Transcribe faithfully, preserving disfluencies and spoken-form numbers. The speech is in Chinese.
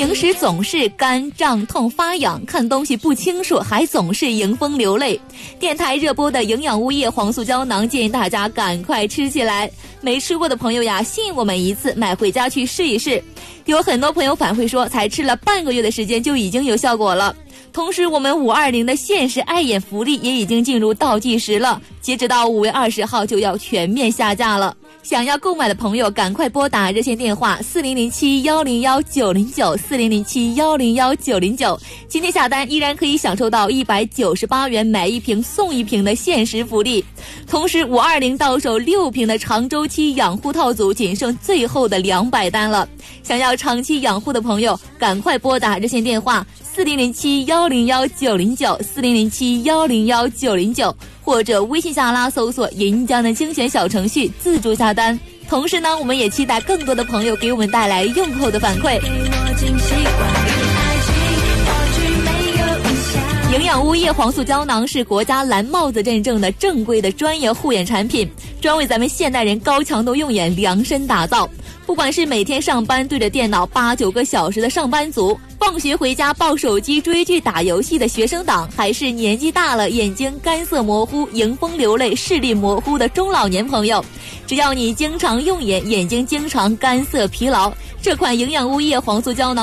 平时总是肝胀痛发痒，看东西不清楚，还总是迎风流泪。电台热播的营养物业黄素胶囊，建议大家赶快吃起来。没吃过的朋友呀，信我们一次，买回家去试一试。有很多朋友反馈说，才吃了半个月的时间就已经有效果了。同时，我们五二零的限时爱眼福利也已经进入倒计时了，截止到五月二十号就要全面下架了。想要购买的朋友，赶快拨打热线电话四零零七幺零幺九零九四零零七幺零幺九零九，今天下单依然可以享受到一百九十八元买一瓶送一瓶的限时福利。同时，五二零到手六瓶的长周期养护套组仅剩最后的两百单了。想要长期养护的朋友，赶快拨打热线电话四零零七幺零幺九零九四零零七幺零幺九零九，或者微信下拉搜索银江的精选小程序自助下单。同时呢，我们也期待更多的朋友给我们带来用后的反馈。营养物业黄素胶囊是国家蓝帽子认证的正规的专业护眼产品，专为咱们现代人高强度用眼量身打造。不管是每天上班对着电脑八九个小时的上班族，放学回家抱手机追剧打游戏的学生党，还是年纪大了眼睛干涩模糊、迎风流泪、视力模糊的中老年朋友，只要你经常用眼，眼睛经常干涩疲劳，这款营养物业黄素胶囊